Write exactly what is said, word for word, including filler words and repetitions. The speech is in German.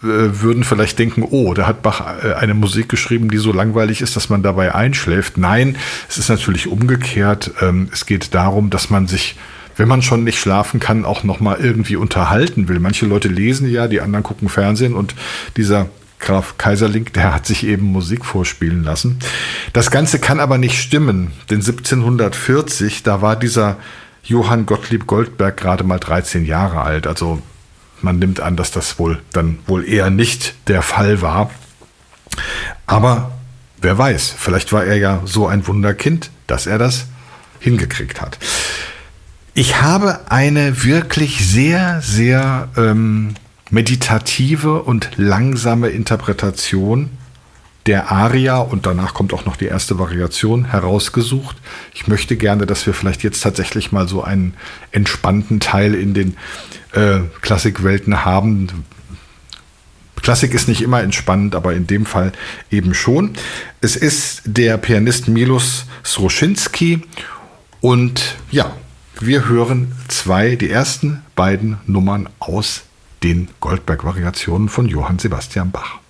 äh, würden vielleicht denken, oh, da hat Bach äh, eine Musik geschrieben, die so langweilig ist, dass man dabei einschläft. Nein, es ist natürlich umgekehrt. Ähm, es geht darum, dass man sich, wenn man schon nicht schlafen kann, auch nochmal irgendwie unterhalten will. Manche Leute lesen ja, die anderen gucken Fernsehen und dieser Graf Kaiserling, der hat sich eben Musik vorspielen lassen. Das Ganze kann aber nicht stimmen, denn siebzehnhundertvierzig, da war dieser Johann Gottlieb Goldberg gerade mal dreizehn Jahre alt. Also man nimmt an, dass das wohl dann wohl eher nicht der Fall war. Aber wer weiß, vielleicht war er ja so ein Wunderkind, dass er das hingekriegt hat. Ich habe eine wirklich sehr, sehr ähm, meditative und langsame Interpretation der Aria, und danach kommt auch noch die erste Variation, herausgesucht. Ich möchte gerne, dass wir vielleicht jetzt tatsächlich mal so einen entspannten Teil in den äh, Klassikwelten haben. Klassik ist nicht immer entspannend, aber in dem Fall eben schon. Es ist der Pianist Milos Sroschinski und ja, wir hören zwei, die ersten beiden Nummern aus den Goldberg-Variationen von Johann Sebastian Bach.